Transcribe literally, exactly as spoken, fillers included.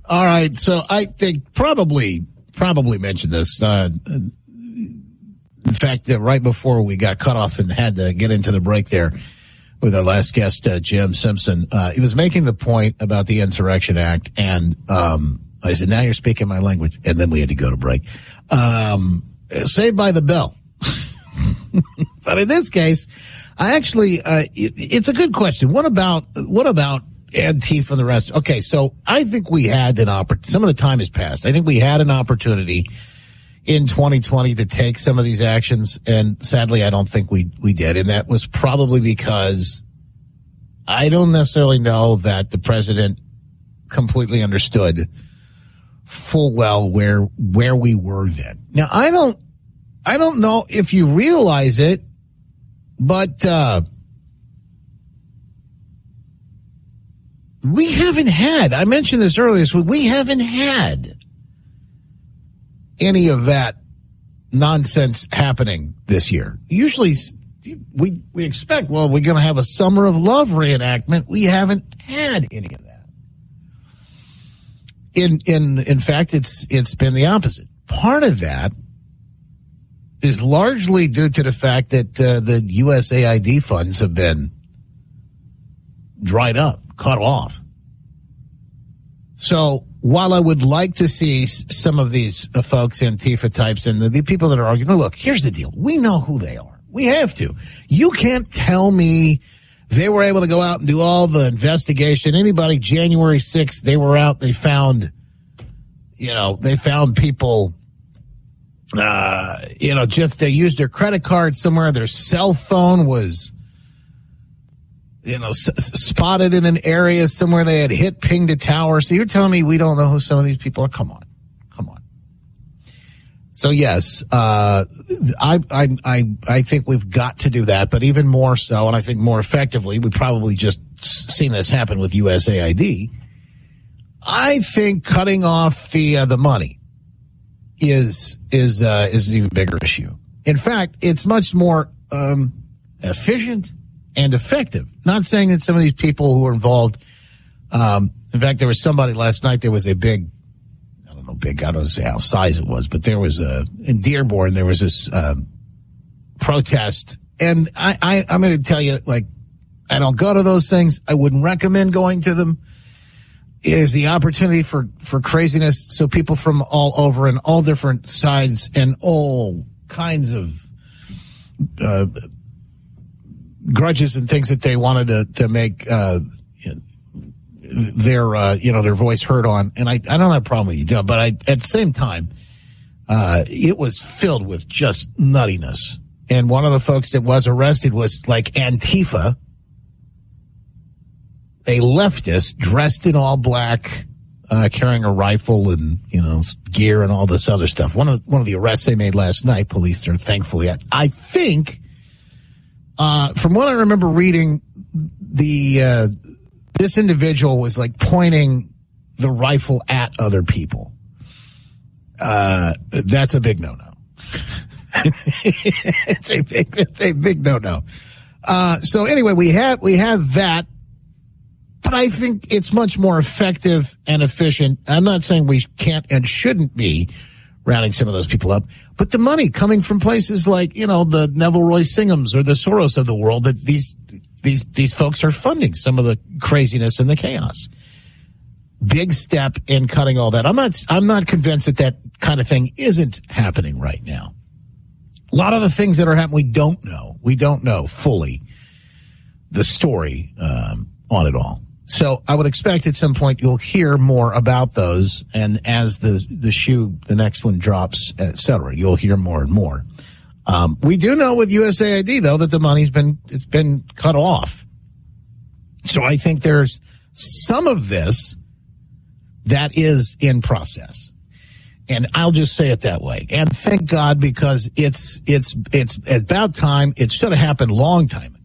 All right, so I think probably probably mentioned this. Uh, in fact, uh, right before we got cut off and had to get into the break there with our last guest, uh, Jim Simpson, uh, he was making the point about the Insurrection Act, and um, I said, now you're speaking my language, and then we had to go to break. Um, Saved by the Bell. But in this case, I actually, uh, it, it's a good question. What about, what about Antifa and the rest? Okay, so I think we had an opportunity. Some of the time has passed. I think we had an opportunity in twenty twenty to take some of these actions, and sadly, I don't think we, we did. And that was probably because I don't necessarily know that the president completely understood full well where, where we were then. Now, I don't, I don't know if you realize it, but, uh, we haven't had, I mentioned this earlier this week, we haven't had any of that nonsense happening this year. Usually we, we expect, well, we're going to have a Summer of Love reenactment. We haven't had any of that. In, in, in fact, it's, it's been the opposite. Part of that is largely due to the fact that uh, the U S A I D funds have been dried up, cut off. So while I would like to see some of these uh, folks, Antifa types, and the, the people that are arguing, look, here's the deal. We know who they are. We have to. You can't tell me they were able to go out and do all the investigation. Anybody, January sixth, they were out, they found, you know, they found people, uh, you know, just they used their credit card somewhere. Their cell phone was, you know, s- spotted in an area somewhere. They had hit, pinged a tower. So you're telling me we don't know who some of these people are? Come on. Come on. So yes, uh, I, I, I, I think we've got to do that, but even more so, and I think more effectively, we probably just seen this happen with U S A I D. I think cutting off the, uh, the money is, is, uh, is an even bigger issue. In fact, it's much more, um, efficient and effective. Not saying that some of these people who are involved, um, in fact, there was somebody last night, there was a big, I don't know, big, I don't say how size it was, but there was a, in Dearborn, there was this, um, protest. And I, I, I'm going to tell you, like, I don't go to those things. I wouldn't recommend going to them. It is the opportunity for, for craziness. So people from all over and all different sides and all kinds of, uh, grudges and things that they wanted to, to make, uh, their, uh, you know, their voice heard on. And I, I don't have a problem with you, John, but I, at the same time, uh, it was filled with just nuttiness. And one of the folks that was arrested was like Antifa, a leftist dressed in all black, uh, carrying a rifle and, you know, gear and all this other stuff. One of, one of the arrests they made last night, police are thankfully, I, I think, uh, from what I remember reading, the, uh, this individual was like pointing the rifle at other people. Uh, that's a big no-no. it's a big, it's a big no-no. Uh, so anyway, we have, we have that, but I think it's much more effective and efficient. I'm not saying we can't and shouldn't be rounding some of those people up, but the money coming from places like, you know, the Neville Roy Singhams or the Soros of the world, that these, these, these folks are funding some of the craziness and the chaos. Big step in cutting all that. I'm not, I'm not convinced that that kind of thing isn't happening right now. A lot of the things that are happening, we don't know. We don't know fully the story, um, on it all. So I would expect at some point you'll hear more about those, and as the, the shoe, the next one drops, et cetera, you'll hear more and more. Um, we do know with U S A I D though that the money's been, it's been cut off. So I think there's some of this that is in process. And I'll just say it that way. And thank God, because it's, it's, it's about time. It should have happened a long time ago.